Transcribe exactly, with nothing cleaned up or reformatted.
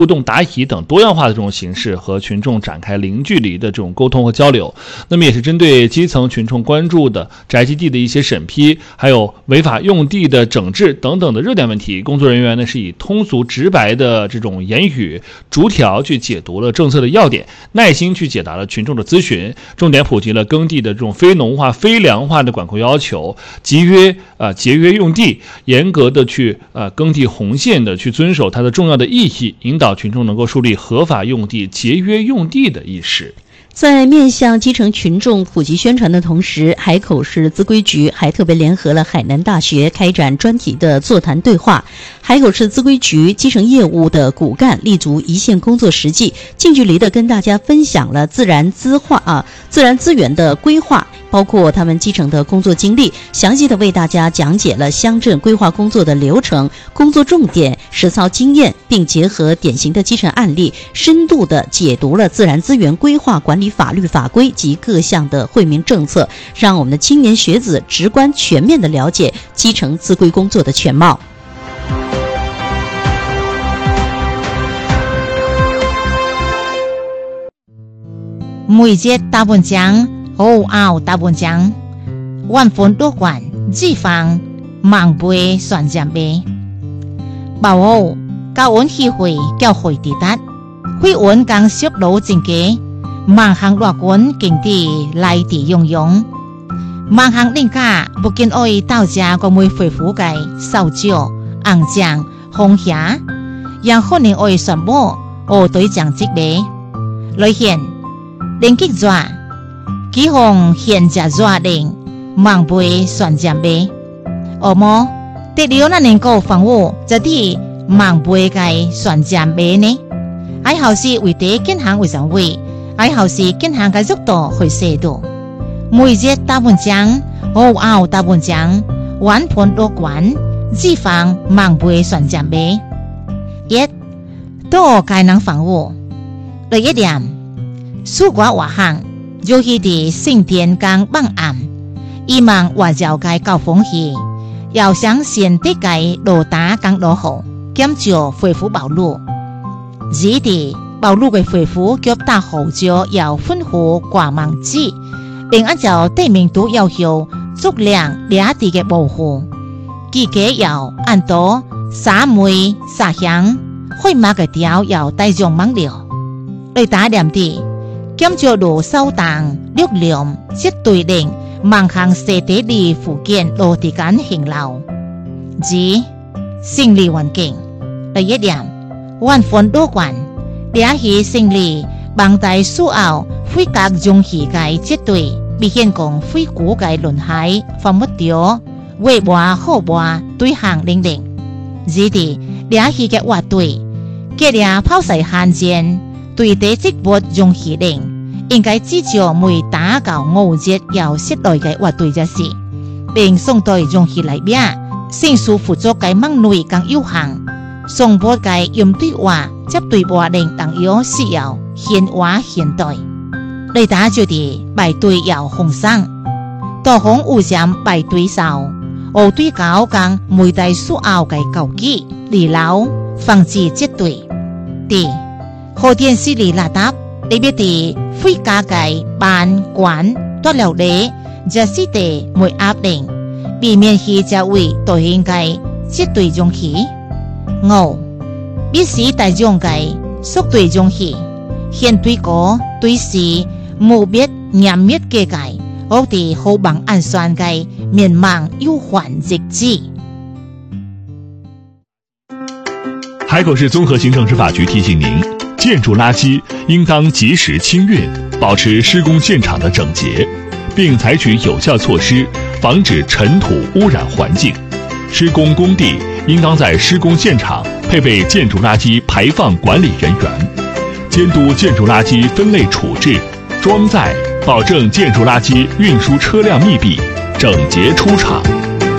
互动答疑等多样化的这种形式和群众展开零距离的这种沟通和交流。那么也是针对基层群众关注的宅基地的一些审批，还有违法用地的整治等等的热点问题，工作人员呢是以通俗直白的这种言语逐条去解读了政策的要点，耐心去解答了群众的咨询，重点普及了耕地的这种非农化、非粮化的管控要求，节约呃节约用地，严格的去呃耕地红线的去遵守它的重要的意义，引导群众能够树立合法用地、节约用地的意识。 在面向基层群众普及宣传的同时，海口市资规局还特别联合了海南大学开展专题的座谈对话。海口市资规局基层业务的骨干立足一线工作实际，近距离的跟大家分享了自然资化啊自然资源的规划，包括他们基层的工作经历，详细的为大家讲解了乡镇规划工作的流程、工作重点、实操经验，并结合典型的基层案例，深度的解读了自然资源规划管理法律法规及各项的惠民政策，让我们的青年学子直观全面的了解基层资规工作的全貌。 每节大文章好熬大文章，万分多管脂肪盲背算占背，保护高温气会较会地达，会温刚熟路正嘅，盲行落滚经地来地用用，盲行另家不见爱到家個每恢復嘅燒椒、硬醬、紅蝦，讓可能愛傳播我對醬積味，來現連擊抓。幾項現價抓定盲背算占背，而麼得了那能夠防護這啲盲背嘅算占背呢？喺後是為地健康為上位，喺後是健康嘅速度去寫到。每日大文章，好熬大文章，玩盤多管，脂肪盲背算占背。一多該能防護。第一點，蘇寡話行。尤其地聖殿港傍岸，以望外交界高風氣，要想先得界路打港路後，減少恢復暴露。二地暴露嘅恢復腳打後就要分乎掛網子，並按照地名圖要求足量兩地嘅保護。記嘅要按到沙梅、沙香、開馬嘅條要帶上網料，嚟打兩地。減少路收檔力量絕對令盲行社地里附近路地間行流。二生理環境第一點，萬分多管，兩係生理幫大蘇澳非格中氣界絕對必顯講非古界輪海放不掉，為話好話對行令令。二啲兩係嘅話對，嘅兩拋曬漢奸對地積撥中氣令。應該至少每打到五節要識來嘅話對嘅事，並送對用起嚟邊，先數輔助嘅網內更有行，送播嘅用對話接對話令等要需要現話現對，嚟打就地排隊要紅生，多紅互相排隊掃，我對搞更每代蘇澳嘅舊機離老防止接對，第後電視裡拉搭。特別地非家計辦管多留理，就是地每壓令，避免佢就會對應計絕對中氣。五必須大眾計屬對中氣，現對個對事無別嚴滅嘅計，我哋好bằng安全計免盲憂患直至。 海口市综合行政执法局提醒您。建筑垃圾应当及时清运，保持施工现场的整洁，并采取有效措施防止尘土污染环境。施工工地应当在施工现场配备建筑垃圾排放管理人员，监督建筑垃圾分类处置、装载，保证建筑垃圾运输车辆密闭、整洁出厂。